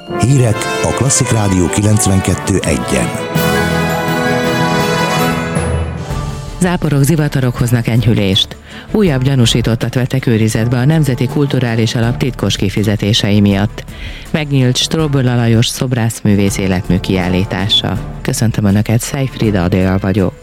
Hírek a Klasszik Rádió 92.1-en. Záporok, zivatarok hoznak enyhülést. Újabb gyanúsítottat vettek őrizetbe a Nemzeti Kulturális Alap titkos kifizetései miatt. Megnyílt Strobl Lajos szobrászművész életmű kiállítása. Köszöntöm Önöket, Szejfrida Adél vagyok.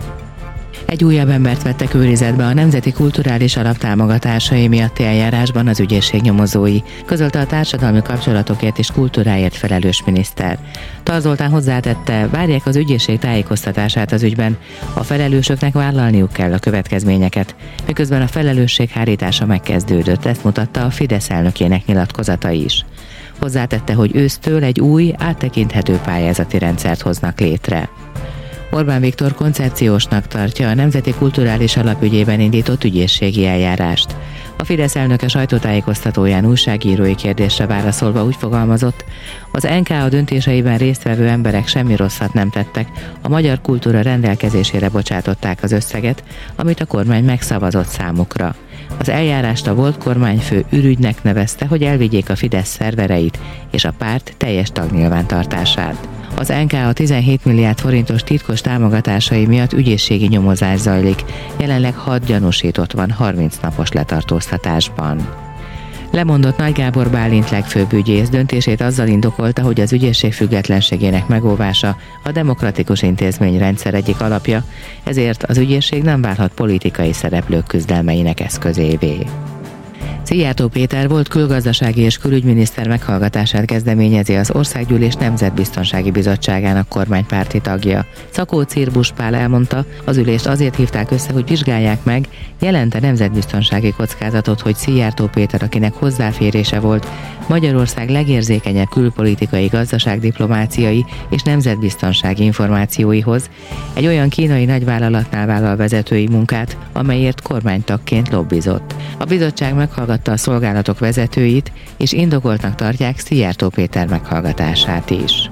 Egy újabb embert vettek őrizetbe a Nemzeti Kulturális Alap támogatásai miatti eljárásban az ügyészség nyomozói, közölte a társadalmi kapcsolatokért és kultúráért felelős miniszter. Tar Zoltán hozzátette, várják az ügyészség tájékoztatását az ügyben, a felelősöknek vállalniuk kell a következményeket, miközben a felelősség hárítása megkezdődött, ezt mutatta a Fidesz elnökének nyilatkozata is. Hozzátette, hogy ősztől egy új, áttekinthető pályázati rendszert hoznak létre. Orbán Viktor koncepciósnak tartja a Nemzeti Kulturális Alap ügyében indított ügyészségi eljárást. A Fidesz elnöke sajtótájékoztatóján újságírói kérdésre válaszolva úgy fogalmazott, az NKA döntéseiben résztvevő emberek semmi rosszat nem tettek, a magyar kultúra rendelkezésére bocsátották az összeget, amit a kormány megszavazott számukra. Az eljárást a volt kormányfő ürügynek nevezte, hogy elvigyék a Fidesz szervereit és a párt teljes tagnyilvántartását. Az NKA 17 milliárd forintos titkos támogatásai miatt ügyészségi nyomozás zajlik, jelenleg 6 gyanúsított van 30 napos letartóztatásban. Lemondott Nagy Gábor Bálint legfőbb ügyész, döntését azzal indokolta, hogy az ügyészség függetlenségének megóvása a demokratikus intézményrendszer egyik alapja, ezért az ügyészség nem válhat politikai szereplők küzdelmeinek eszközévé. Szijjártó Péter volt külgazdasági és külügyminiszter meghallgatását kezdeményezi az Országgyűlés Nemzetbiztonsági Bizottságának kormánypárti tagja. Szakó Cirbusz Pál elmondta, az ülést azért hívták össze, hogy vizsgálják meg, jelent-e nemzetbiztonsági kockázatot, hogy Szijjártó Péter, akinek hozzáférése volt Magyarország legérzékenyebb külpolitikai, gazdaságdiplomáciai és nemzetbiztonsági információihoz, egy olyan kínai nagyvállalatnál vállal vezetői munkát, amelyért kormánytagként lobbizott. A bizottság meghallgatta a szolgálatok vezetőit, és indokoltnak tartják Szijjártó Péter meghallgatását is.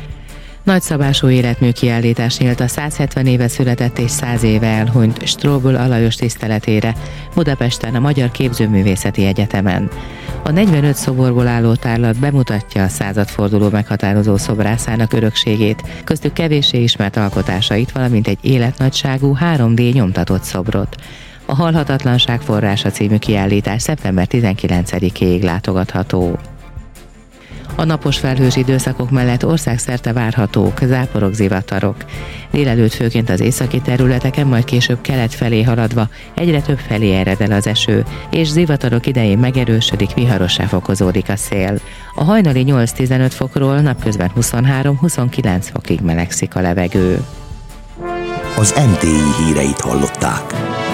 Nagyszabású életmű kiállítás nyílt a 170 éve született és 100 éve elhunyt Strobl Alajos tiszteletére Budapesten a Magyar Képzőművészeti Egyetemen. A 45 szoborból álló tárlat bemutatja a századforduló meghatározó szobrászának örökségét, köztük kevéssé ismert alkotásait, valamint egy életnagyságú 3D nyomtatott szobrot. A Halhatatlanság forrása című kiállítás szeptember 19-ig látogatható. A napos felhős időszakok mellett országszerte várhatók záporok, zivatarok. Délelőtt főként az északi területeken, majd később kelet felé haladva egyre több felé ered el az eső, és zivatarok idején megerősödik, viharossá fokozódik a szél. A hajnali 8-15 fokról napközben 23-29 fokig melegszik a levegő. Az MTI híreit hallották.